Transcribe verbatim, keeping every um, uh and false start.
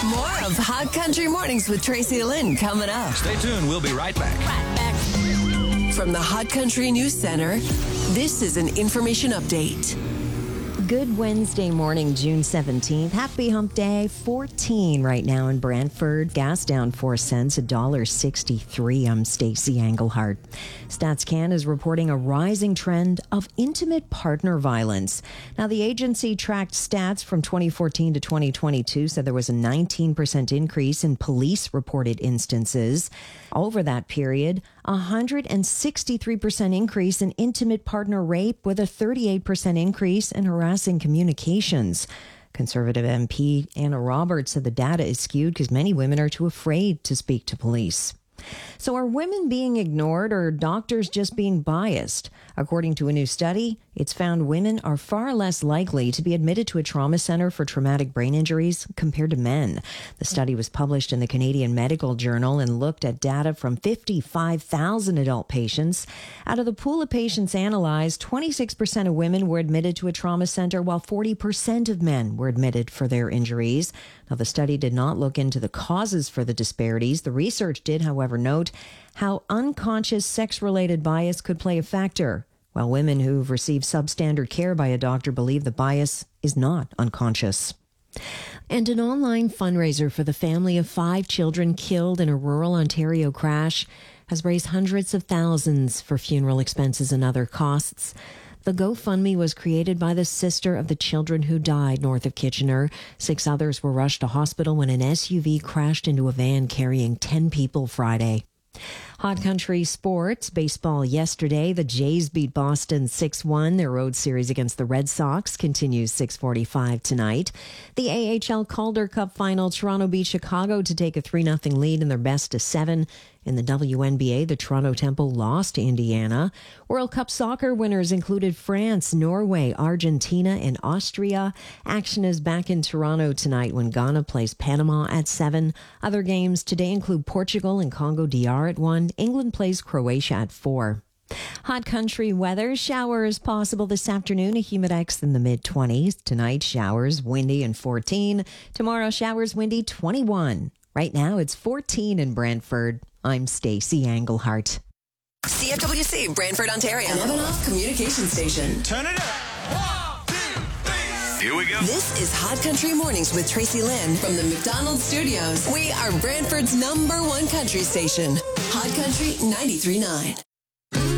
More of Hot Country Mornings with Tracy Lynn coming up. Stay tuned. We'll be right back. Right back. From the Hot Country News Center, this is an information update. Good Wednesday morning, June seventeenth. Happy Hump Day. fourteen right now in Brantford. Gas down four cents, one dollar sixty-three. I'm Stacey Englehart. StatsCan is reporting a rising trend of intimate partner violence. Now, the agency tracked stats from twenty fourteen to twenty twenty-two, said there was a nineteen percent increase in police reported instances. Over that period, a one hundred sixty-three percent increase in intimate partner rape with a thirty-eight percent increase in harassing communications. Conservative M P Anna Roberts said the data is skewed because many women are too afraid to speak to police. So are women being ignored or doctors just being biased? According to a new study, it's found women are far less likely to be admitted to a trauma center for traumatic brain injuries compared to men. The study was published in the Canadian Medical Journal and looked at data from fifty-five thousand adult patients. Out of the pool of patients analyzed, twenty-six percent of women were admitted to a trauma center, while forty percent of men were admitted for their injuries. Now, the study did not look into the causes for the disparities. The research did, however, note how unconscious sex-related bias could play a factor, while women who've received substandard care by a doctor believe the bias is not unconscious. And an online fundraiser for the family of five children killed in a rural Ontario crash has raised hundreds of thousands for funeral expenses and other costs. The GoFundMe was created by the sister of the children who died north of Kitchener. Six others were rushed to hospital when an S U V crashed into a van carrying ten people Friday. Hot Country sports. Baseball yesterday. The Jays beat Boston six one. Their road series against the Red Sox continues six forty-five tonight. The A H L Calder Cup final. Toronto beat Chicago to take a three nothing lead in their best of seven. In the W N B A, the Toronto Temple lost to Indiana. World Cup soccer winners included France, Norway, Argentina, and Austria. Action is back in Toronto tonight when Ghana plays Panama at seven. Other games today include Portugal and Congo D R at one. England plays Croatia at four. Hot country weather. Showers possible this afternoon. A humidex in the mid-twenties. Tonight, showers, windy and fourteen. Tomorrow, showers, windy, twenty-one. Right now, it's fourteen in Brantford. I'm Stacey Englehart. C F W C, Brantford, Ontario. An Evanoff communication station. Turn it up. One, two, three. Here we go. This is Hot Country Mornings with Tracy Lynn from the McDonald's Studios. We are Brantford's number one country station. Hot Country ninety-three point nine.